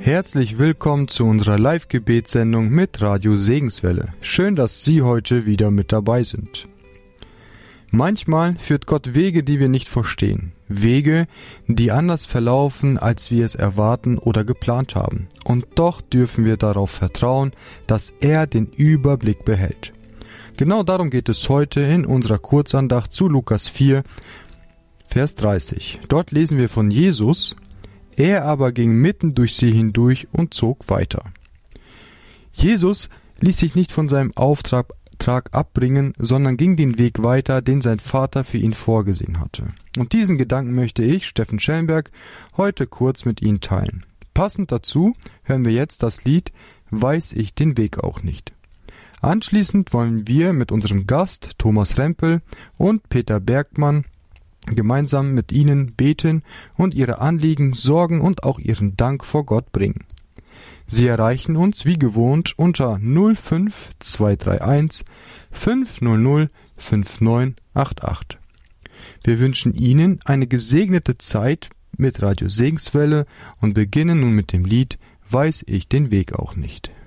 Herzlich willkommen zu unserer Live-Gebetssendung mit Radio Segenswelle. Schön, dass Sie heute wieder mit dabei sind. Manchmal führt Gott Wege, die wir nicht verstehen. Wege, die anders verlaufen, als wir es erwarten oder geplant haben. Und doch dürfen wir darauf vertrauen, dass er den Überblick behält. Genau darum geht es heute in unserer Kurzandacht zu Lukas 4, Vers 30. Dort lesen wir von Jesus: Er aber ging mitten durch sie hindurch und zog weiter. Jesus ließ sich nicht von seinem Auftrag abbringen, sondern ging den Weg weiter, den sein Vater für ihn vorgesehen hatte. Und diesen Gedanken möchte ich, Steffen Schellenberg, heute kurz mit Ihnen teilen. Passend dazu hören wir jetzt das Lied »Weiß ich den Weg auch nicht«. Anschließend wollen wir mit unserem Gast Thomas Rempel und Peter Bergmann gemeinsam mit Ihnen beten und Ihre Anliegen, Sorgen und auch Ihren Dank vor Gott bringen. Sie erreichen uns wie gewohnt unter 05231 500 5988. Wir wünschen Ihnen eine gesegnete Zeit mit Radio Segenswelle und beginnen nun mit dem Lied »Weiß ich den Weg auch nicht«.